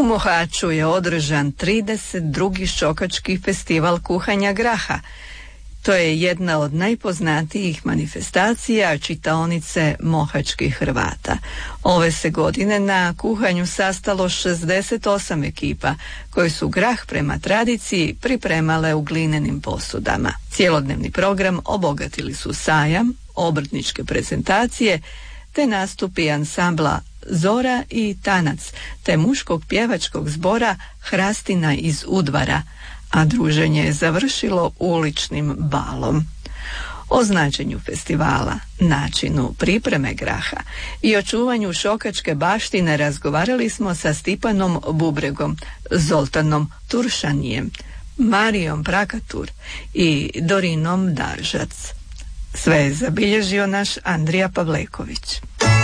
U Mohaču je održan 32. šokački festival kuhanja graha. To je jedna od najpoznatijih manifestacija čitaonice mohačkih Hrvata. Ove se godine na kuhanju sastalo 68 ekipa koje su grah prema tradiciji pripremale u glinenim posudama. Cjelodnevni program obogatili su sajam, obrtničke prezentacije te nastupi ansambla Zora i Tanac te muškog pjevačkog zbora Hrastina iz Udvara, a druženje je završilo uličnim balom. O značenju festivala, načinu pripreme graha i očuvanju šokačke baštine razgovarali smo sa Stipanom Bubregom, Zoltanom Turšanijem, Marijom Prakatur i Dorinom Daržac. Sve je zabilježio naš Andrija Pavleković.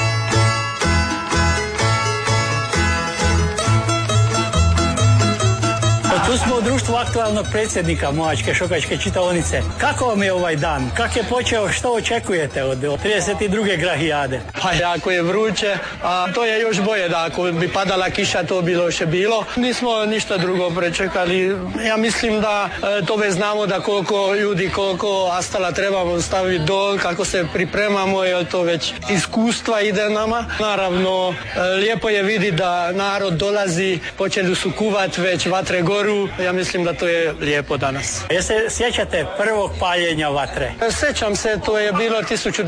Tu smo u društvu aktualnog predsjednika Mohačke šokačke čitaonice. Kako vam je ovaj dan? Kako je počeo? Što očekujete od 32. grahijade? Pa jako je vruće, a to je još bolje da ako bi padala kiša to bi loše bilo. Nismo ništa drugo prečekali. Ja mislim da to već znamo da koliko ljudi, koliko astala trebamo staviti dol, kako se pripremamo, jer to već iskustva ide nama. Naravno, lijepo je vidjeti da narod dolazi, počeli su kuvat već vatre goru. Ja mislim da to je lijepo danas. Jel se sjećate prvog paljenja vatre? Sjećam se, to je bilo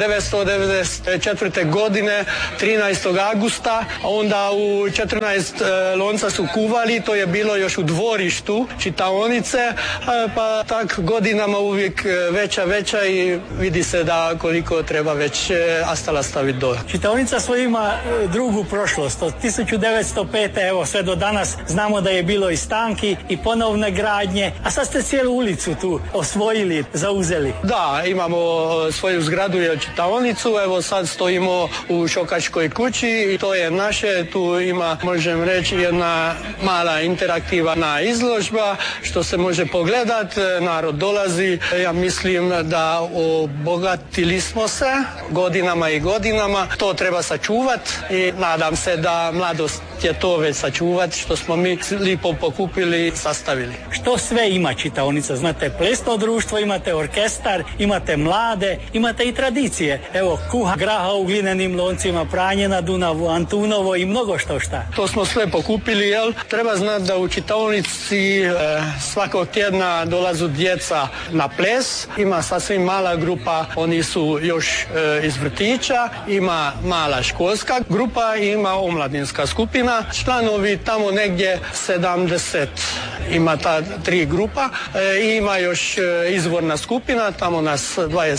1994. godine, 13. augusta, onda u 14 lonca su kuvali, to je bilo još u dvorištu čitaonice, pa tak godinama uvijek veća i vidi se da koliko treba već astala staviti dole. Čitaonica svoja ima drugu prošlost, od 1905. evo sve do danas znamo da je bilo i stanki i ponovne gradnje, a sad ste cijelu ulicu tu osvojili, zauzeli. Da, imamo svoju zgradu i čitaonicu, evo sad stojimo u Šokačkoj kući i to je naše, tu ima, možem reći, jedna mala interaktivna izložba što se može pogledat, narod dolazi, ja mislim da obogatili smo se godinama i godinama, to treba sačuvat i nadam se da mladost je to već sačuvat što smo mi lipo pokupili, sastavili. Što sve ima čitaonica? Znate, plesno društvo, imate orkestar, imate mlade, imate i tradicije. Evo, kuha graha u glinenim loncima, pranje na Dunavu, Antunovo i mnogo što šta. To smo sve pokupili, jel? Treba znati da u čitaonici svakog tjedna dolazu djeca na ples. Ima sasvim mala grupa, oni su još iz vrtića, ima mala školska grupa i ima omladinska skupina. Članovi tamo negdje 70 ima ta tri grupa i ima još izvorna skupina, tamo nas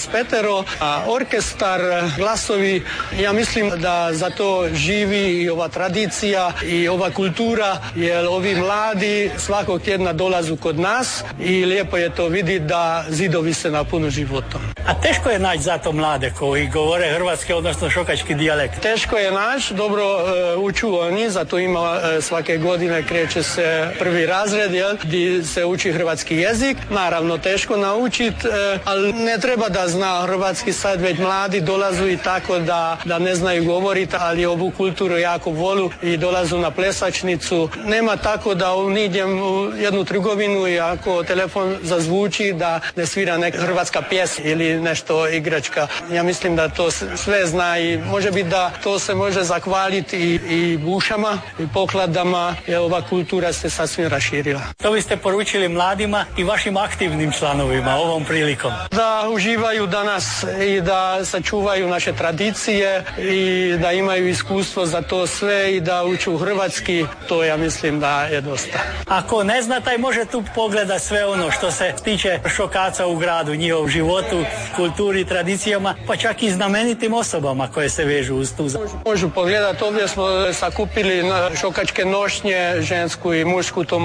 25, a orkestar, glasovi, ja mislim da za to živi i ova tradicija i ova kultura, jer ovi mladi svakog tjedna dolazu kod nas i lijepo je to vidjeti da zidovi se napunu životom. A teško je naći zato mlade koji govore hrvatski, odnosno šokački dijalekt? Teško je naći, dobro uču oni, zato ima svake godine kreće se prvi razred, gdje se uči hrvatski jezik. Naravno teško naučiti, ali ne treba da zna hrvatski, sad već mladi dolazu i tako da ne znaju govoriti, ali ovu kulturu jako volu i dolazu na plesačnicu. Nema tako da idem u jednu trgovinu i ako telefon zazvuči da ne svira neka hrvatska pjesma ili nešto igračka. Ja mislim da to sve zna i može biti da to se može zahvaliti i bušama i pokladama, jer ova kultura se sasvim raširila. To biste poručili mladima i vašim aktivnim članovima ovom prilikom? Da uživaju danas i da sačuvaju naše tradicije i da imaju iskustvo za to sve i da uču hrvatski, to ja mislim da je dosta. Ako ne zna, taj može tu pogledati sve ono što se tiče Šokaca u gradu, njihovom životu, kulturi, tradicijama, pa čak i znamenitim osobama koje se vežu uz tu. Možu pogledati, ovdje smo sakupili na šokačke nošnje, žensku i mušku, to možu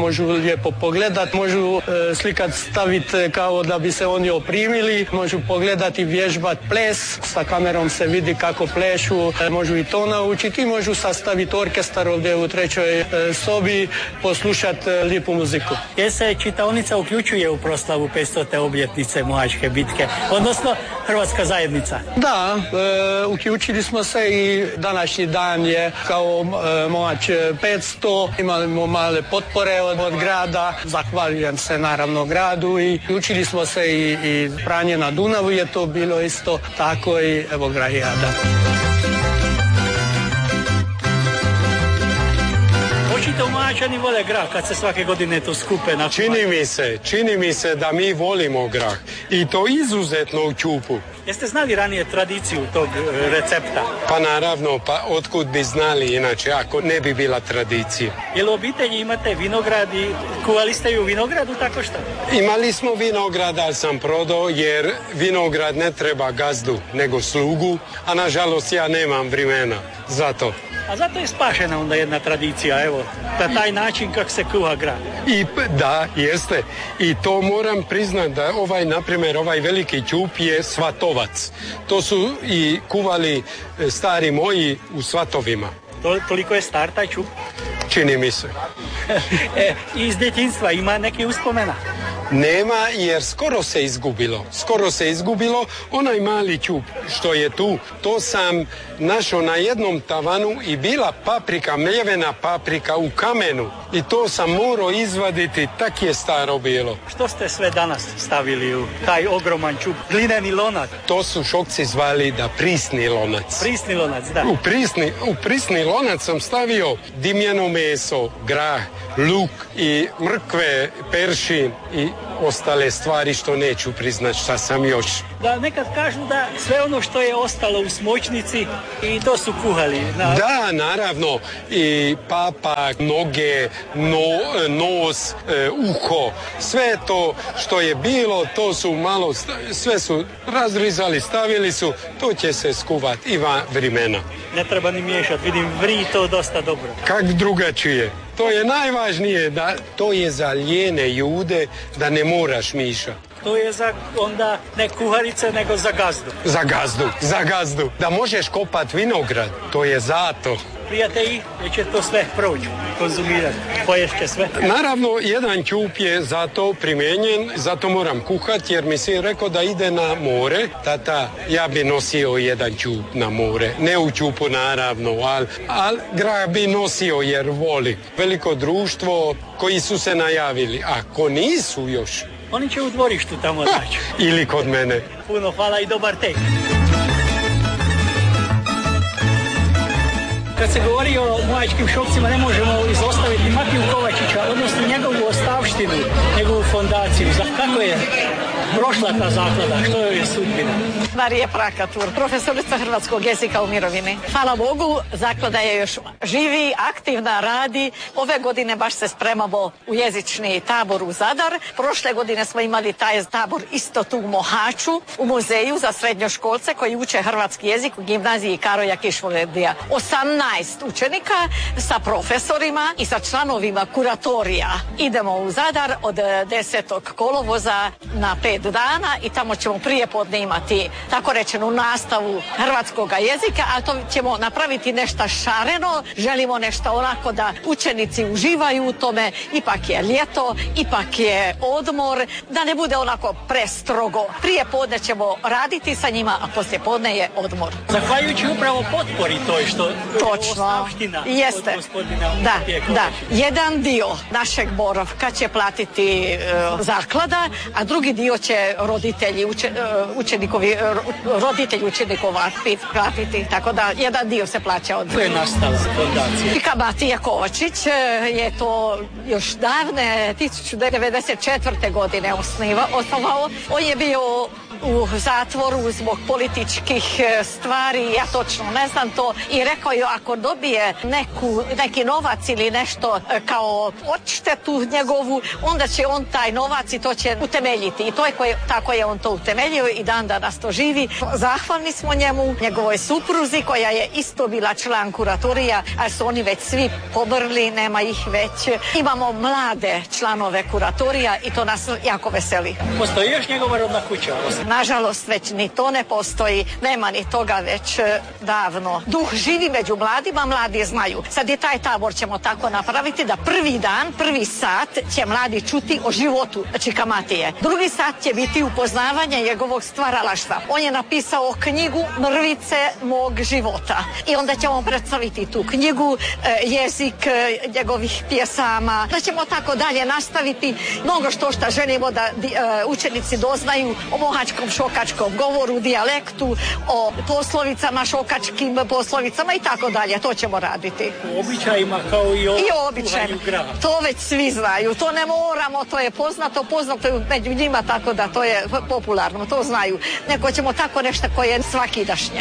lijepo pogledati, možu slikat staviti kao da bi se oni oprimili, možu pogledati, vježbati ples, sa kamerom se vidi kako plešu, možu i to naučiti i možu sastaviti orkestar ovdje u trećoj sobi, poslušati lijepu muziku. Jer se čitaonica uključuje u proslavu 500. obljetnice Mohačke bitke, odnosno Hrvatska zajednica? Da, uključili smo se i današnji dan je kao Mohač 500, imamo male potpore od grada, zahvaljujem se naravno gradu i uključili smo se i pranje na Dunavu je to bilo isto tako i evo Grajada. Očito Mohačani vole grah kad se svake godine to skupe na... Čini mi se da mi volimo grah i to izuzetno u Ćupu. Jeste znali ranije tradiciju tog recepta? Pa naravno, pa otkud bi znali inače ako ne bi bila tradicija. Jel u obitelji imate vinograd i kuvali ste ju u vinogradu, tako što? Imali smo vinograd, ali sam prodao jer vinograd ne treba gazdu nego slugu, a nažalost ja nemam vremena za to. A zato je spašena onda jedna tradicija, evo, na taj način kako se kuha grah. Da, jeste. I to moram priznati da ovaj veliki Ćup je svatovac. To su i kuvali stari moji u svatovima. Toliko je star taj Ćup? Čini mi se. Iz djetinjstva ima neki uspomena? Nema jer skoro se izgubilo. Onaj mali Ćup što je tu, to sam našao na jednom tavanu i bila paprika, mljevena paprika u kamenu i to sam morao izvaditi, tak je staro bilo. Što ste sve danas stavili u taj ogroman Ćup? Glineni lonac? To su Šokci zvali da prisni lonac. Prisni lonac, da. U prisni lonac sam stavio dimljeno meso, grah, luk i mrkve, peršin i ostale stvari što neću priznati šta sam još. Da, nekad kažu da sve ono što je ostalo u smočnici i to su kuhali. Da, naravno. I papak, noge, nos, uho, sve to što je bilo, to su malo, sve su razrizali, stavili su, to će se skuvati i van vremena. Ne treba ni miješati, vidim vri to dosta dobro. Kak drugačije. To je najvažnije, da to je za lijene ljude da ne moraš mišati. To je za onda ne kuharice, nego za gazdu. Za gazdu. Da možeš kopati vinograd, to je zato. Prijatelji, će to sve proći, konzumirati, poješće sve. Naravno, jedan Ćup je zato primijenjen, zato moram kuhati, jer mi si rekao da ide na more. Tata, ja bi nosio jedan Ćup na more. Ne u Ćupu, naravno, ali grah bi nosio jer voli. Veliko društvo koji su se najavili, ako nisu još. Oni će u dvorištu tamo naći. Ili kod mene. Puno hvala i dobar tek. Kad se govori o Mohačkim Šokcima ne možemo izostaviti Matiju Kovačića, odnosno njegovu ostavštinu, njegovu fondaciju. Kako je prošla ta zaklada? Što je sudbina? Marija Prakatur, profesorica hrvatskog jezika u mirovini. Hvala Bogu, zaklada je još živi, aktivna, radi. Ove godine baš se spremamo u jezični tabor u Zadar. Prošle godine smo imali taj tabor isto tu u Mohaču, u muzeju za srednjoškolce koji uče hrvatski jezik u gimnaziji Karoja Kišmoledija. 18 učenika sa profesorima i sa članovima kuratorija. Idemo u Zadar od 10. kolovoza na 5 dana i tamo ćemo prijepodne imati tako rečenu nastavu hrvatskog jezika, ali to ćemo napraviti nešto šareno, želimo nešto onako da učenici uživaju u tome, ipak je ljeto, ipak je odmor, da ne bude onako prestrogo. Prijepodne ćemo raditi sa njima, a poslijepodne je odmor. Zahvaljujući upravo potpori toj što ostavština jeste. od gospodina Da. Jedan dio našeg boravka će platiti zaklada, a drugi dio će roditelji učenikova platiti, tako da jedan dio se plaća od... To je nastala fondacija. Matija Kovačić je to još davne 1994. godine osnovao. On je bio u zatvoru zbog političkih stvari, ja točno ne znam to, i rekao je ako dobije neki novac ili nešto kao odštetu njegovu, onda će on taj novac i to će utemeljiti. I to je tako je on to utemeljio i dan danas to živi. Zahvalni smo njemu, njegovoj supruzi koja je isto bila član kuratorija, a su oni već svi pomrli, nema ih već. Imamo mlade članove kuratorija i to nas jako veseli. Postoji još njegova rodna kuća? Nažalost, već ni to ne postoji, nema ni toga već davno. Duh živi među mladima, mladi znaju. Sad je taj tabor ćemo tako napraviti da prvi sat će mladi čuti o životu Čika Matije. Drugi sat će biti upoznavanje njegovog stvaralaštva. On je napisao knjigu Mrvice mog života. I onda ćemo predstaviti tu knjigu, jezik njegovih pjesama. Da ćemo tako dalje nastaviti mnogo što želimo da učenici doznaju o mohačkom šokačkom govoru, dijalektu, o poslovicama, šokačkim poslovicama i tako dalje. To ćemo raditi. O običajima kao i o običajima. To već svi znaju. To ne moramo, to je poznato je među njima, tako da to je popularno, to znaju. Neko ćemo tako nešto koje je svakidašnje.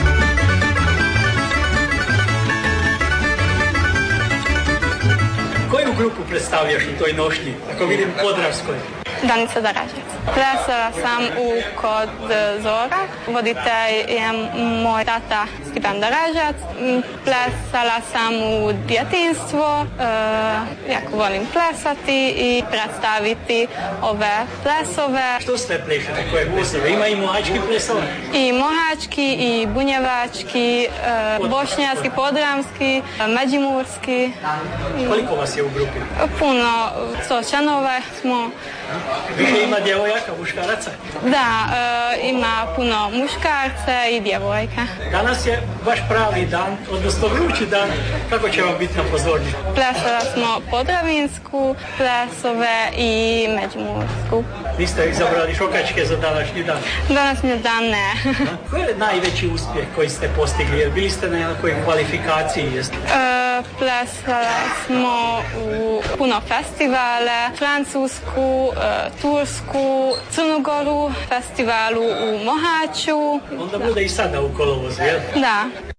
Koju grupu predstavljaš u toj nošnji, ako vidim Podravskoj? Danica Daražac. Plesala sam kod Zora. Voditelj je moj tata Stipan Daražac. Plesala sam u djetinjstvo. Jako volim plesati i predstaviti ove plesove. Što sve plešete? Koje plesove? Ima i mohački plesove? I mohački, i bunjevački, bošnjački, podravski, međimurski. Koliko vas je u grupi? Puno, 100 članova smo. Više ima djevojaka, muškaraca? Da, ima puno muškarca i djevojka. Danas je baš pravi dan, odnosno vrući dan. Kako će vam biti na pozornici? Plesala smo podravinsku, plesove i međimursku. Vi ste izabrali šokačke za današnji dan? Današnji dan ne. Koji je najveći uspjeh koji ste postigli? Jer bili ste na nekoj kvalifikaciji? Plesala smo u puno festivale, Francusku, Tursku, Crnu Goru, festivalu u Mohaču. Onda bude i sada u kolovozu, jel? Da.